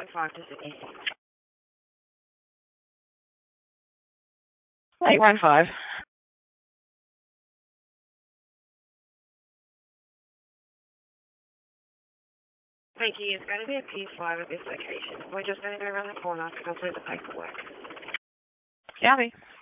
815 to Sydney. 815. Thank you. It's going to be a P5 at this location. We're just going to go around the corner to complete the paperwork. Copy.